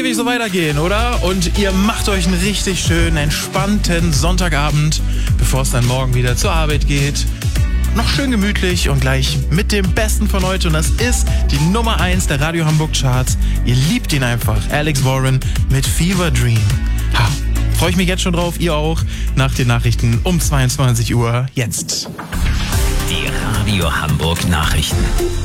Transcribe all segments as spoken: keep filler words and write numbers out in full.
ewig so weitergehen, oder? Und ihr macht euch einen richtig schönen, entspannten Sonntagabend, bevor es dann morgen wieder zur Arbeit geht. Noch schön gemütlich und gleich mit dem Besten von heute. Und das ist die Nummer eins der Radio Hamburg Charts. Ihr liebt ihn einfach. Alex Warren mit Fever Dream. Ha, freue ich mich jetzt schon drauf. Ihr auch. Nach den Nachrichten um zweiundzwanzig Uhr jetzt. Die Radio Hamburg Nachrichten.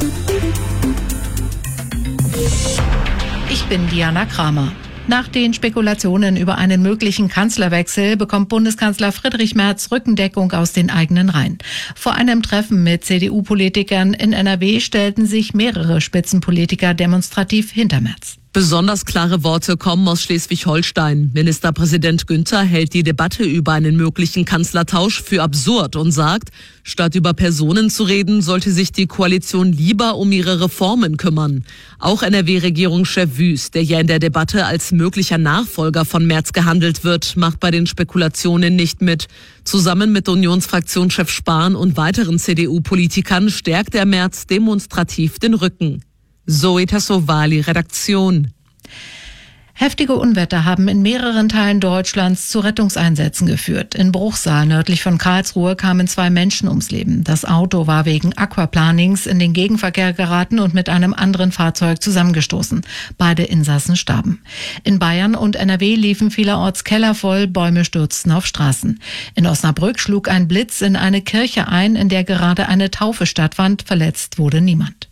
Ich bin Diana Kramer. Nach den Spekulationen über einen möglichen Kanzlerwechsel bekommt Bundeskanzler Friedrich Merz Rückendeckung aus den eigenen Reihen. Vor einem Treffen mit C D U-Politikern in N R W stellten sich mehrere Spitzenpolitiker demonstrativ hinter Merz. Besonders klare Worte kommen aus Schleswig-Holstein. Ministerpräsident Günther hält die Debatte über einen möglichen Kanzlertausch für absurd und sagt, statt über Personen zu reden, sollte sich die Koalition lieber um ihre Reformen kümmern. Auch N R W-Regierungschef Wüst, der ja in der Debatte als möglicher Nachfolger von Merz gehandelt wird, macht bei den Spekulationen nicht mit. Zusammen mit Unionsfraktionschef Spahn und weiteren C D U-Politikern stärkt der Merz demonstrativ den Rücken. Zoe Tassovali, Redaktion. Heftige Unwetter haben in mehreren Teilen Deutschlands zu Rettungseinsätzen geführt. In Bruchsal nördlich von Karlsruhe kamen zwei Menschen ums Leben. Das Auto war wegen Aquaplanings in den Gegenverkehr geraten und mit einem anderen Fahrzeug zusammengestoßen. Beide Insassen starben. In Bayern und N R W liefen vielerorts Keller voll, Bäume stürzten auf Straßen. In Osnabrück schlug ein Blitz in eine Kirche ein, in der gerade eine Taufe stattfand. Verletzt wurde niemand.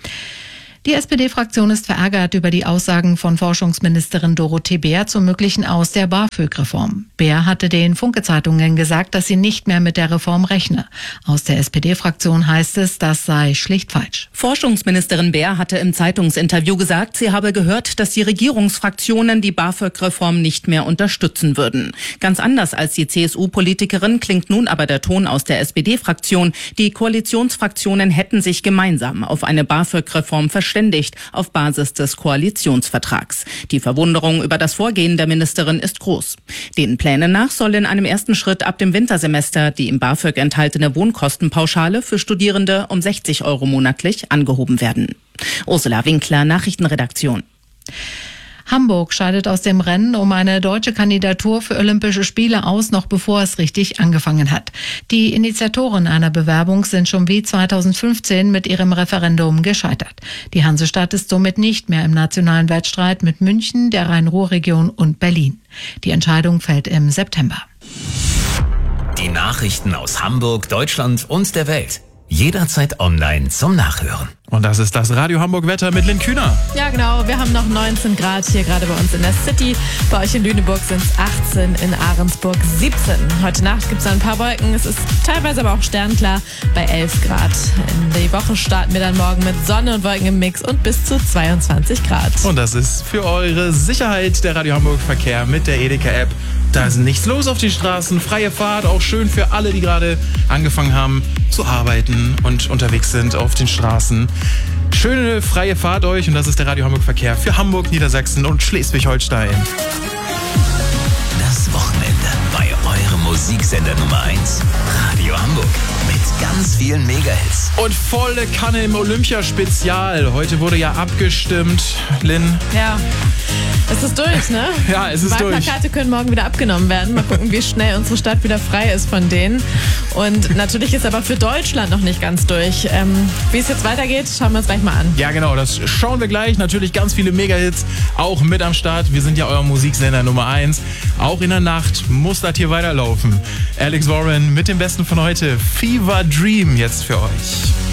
Die S P D-Fraktion ist verärgert über die Aussagen von Forschungsministerin Dorothee Bär zum möglichen Aus der BAföG-Reform. Bär hatte den Funke-Zeitungen gesagt, dass sie nicht mehr mit der Reform rechne. Aus der S P D-Fraktion heißt es, das sei schlicht falsch. Forschungsministerin Bär hatte im Zeitungsinterview gesagt, sie habe gehört, dass die Regierungsfraktionen die BAföG-Reform nicht mehr unterstützen würden. Ganz anders als die C S U-Politikerin klingt nun aber der Ton aus der S P D-Fraktion. Die Koalitionsfraktionen hätten sich gemeinsam auf eine BAföG-Reform verständigt. Auf Basis des Koalitionsvertrags. Die Verwunderung über das Vorgehen der Ministerin ist groß. Den Plänen nach soll in einem ersten Schritt ab dem Wintersemester die im BAföG enthaltene Wohnkostenpauschale für Studierende um sechzig Euro monatlich angehoben werden. Ursula Winkler, Nachrichtenredaktion. Hamburg scheidet aus dem Rennen um eine deutsche Kandidatur für Olympische Spiele aus, noch bevor es richtig angefangen hat. Die Initiatoren einer Bewerbung sind schon wie zweitausendfünfzehn mit ihrem Referendum gescheitert. Die Hansestadt ist somit nicht mehr im nationalen Wettstreit mit München, der Rhein-Ruhr-Region und Berlin. Die Entscheidung fällt im September. Die Nachrichten aus Hamburg, Deutschland und der Welt. Jederzeit online zum Nachhören. Und das ist das Radio Hamburg Wetter mit Lynn Kühner. Ja genau, wir haben noch neunzehn Grad hier gerade bei uns in der City. Bei euch in Lüneburg sind es achtzehn, in Ahrensburg siebzehn. Heute Nacht gibt es ein paar Wolken, es ist teilweise aber auch sternklar bei elf Grad. In die Woche starten wir dann morgen mit Sonne und Wolken im Mix und bis zu zweiundzwanzig Grad. Und das ist für eure Sicherheit der Radio Hamburg Verkehr mit der Edeka-App. Da ist nichts los auf den Straßen, freie Fahrt, auch schön für alle, die gerade angefangen haben zu arbeiten und unterwegs sind auf den Straßen. Schöne freie Fahrt euch und das ist der Radio Hamburg Verkehr für Hamburg, Niedersachsen und Schleswig-Holstein. Das Wochenende bei eurem Musiksender Nummer eins, Radio Hamburg. Mit ganz vielen Megahits. Und volle Kanne im Olympia-Spezial. Heute wurde ja abgestimmt, Lynn. Ja. Es ist durch, ne? Ja, es ist durch. Wahlplakate können morgen wieder abgenommen werden. Mal gucken, wie schnell unsere Stadt wieder frei ist von denen. Und natürlich ist aber für Deutschland noch nicht ganz durch. Ähm, wie es jetzt weitergeht, schauen wir uns gleich mal an. Ja, genau, das schauen wir gleich. Natürlich ganz viele Megahits auch mit am Start. Wir sind ja euer Musiksender Nummer eins. Auch in der Nacht muss das hier weiterlaufen. Alex Warren mit dem Besten von heute. Fever Dream jetzt für euch.